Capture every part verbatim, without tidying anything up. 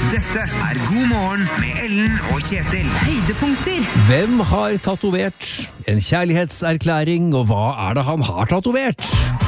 Dette er God morgen med Ellen og Kjetil. Høydepunkter. Hvem har tatovert en kjærlighetserklæring, og hva er det han har tatovert?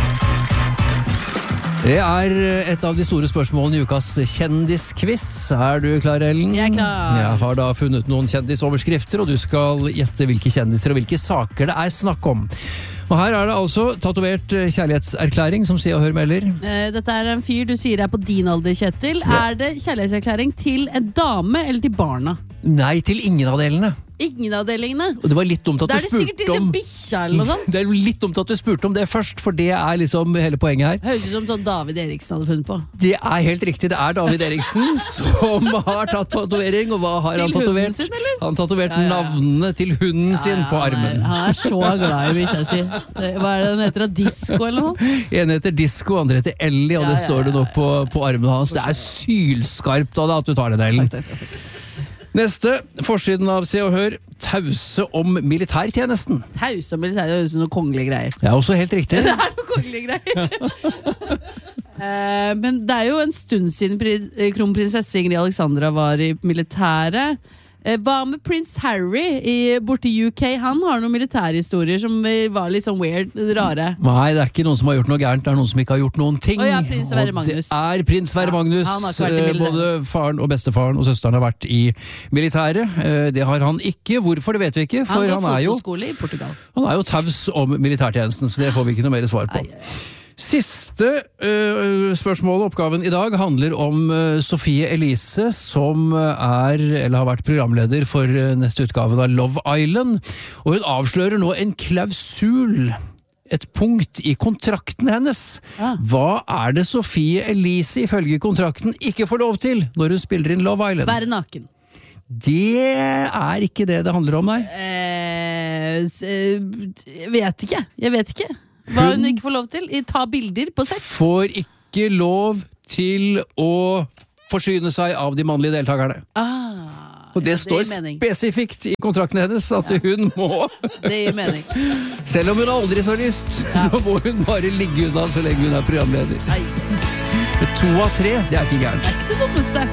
Det er et av de store spørsmålene i ukas kjendisquiz. Er du klar, Ellen? Jeg er klar. Jeg har da funnet noen kjendisoverskrifter, og du skal gjette hvilke kjendiser og hvilke saker det er snakk om. Og her er det altså tatovert kjærlighetserklæring, som Se og Hør melder. Eh, Dette er en fyr du sier er på din alder, Kjetil. Ja. Er det kjærlighetserklæring til en dame eller til barna? Nei, til ingen av delene. Ingen av delingene. Og det var litt dumt at Da du er det sikkert spurte til en om... bikkja eller noe sånt. Det er litt dumt at du spurte om det først, for det er liksom hele poenget her. Høres ut som sånn David Eriksen hadde funnet på. Det er helt riktig, det er David Eriksen som har tatt tatovering, og hva har Til han tatovert? hunden sin, eller? Han tatoverte Ja, ja, ja. navnene til hunden sin på Han er, armen. han er så glad i bikkja si. Det- Hva er det den heter? Disco eller noe? En heter Disco, andre heter Ellie, og Ja, det ja, står det ja, nå på, på armen hans. Det er sylskarpt av deg at du tar den, Ellen. Takk, takk, takk. Neste, forsiden av Se og Hør, tause om militærtjenesten. Taus og militær, det høres ut som noen kongelige greier. Det er også helt riktig. Det er noen kongelige greier. Eh, men det er jo en stund siden pri- eh, kronprinsesse Ingrid Alexandra var i militæret. Eh, hva med prins Harry i, borte i U K? Han har noen militærhistorier som eh, var litt sånn weird, rare. Nei, det er ikke noen som har gjort noe gærent, det er noen som ikke har gjort noen ting. Å ja, prins Sverre Og Magnus. Det er prins Sverre Ja, Magnus. han har ikke vært i Eh, militæret. Både faren og bestefaren og søsteren har vært i militæret. Eh, Det har han ikke. Hvorfor, det vet vi ikke. For Han han, går er jo, fotoskole i Portugal. han er jo taus om militærtjenesten, så det får vi ikke noe mer svar på. Ai, ai, ai. Siste uh, spørsmål og oppgaven i dag handler om uh, Sofie Elise, som uh, er, eller har vært programleder for uh, neste utgave av Love Island. Og hun avslører nå en klausul, et punkt i kontrakten hennes. Ah. Hva er det Sofie Elise ifølge kontrakten ikke får lov til når hun spiller inn Love Island? Være naken. Det er ikke det det handler om, nei. Eh, s- eh, jeg vet ikke. Jeg vet ikke. Hva hun Hun- ikke får lov til? I- Ta bilder på sett. Får ikke lov til å forsyne seg av de mannlige deltakerne. Ah, Og det ja, står gir mening. spesifikt i kontrakten hennes at hun må, Det gir mening. selv om hun aldri så lyst, så må hun bare ligge unna så lenge hun er programleder. Ai, To av tre, det er ikke gærent. det er ikke det dummeste.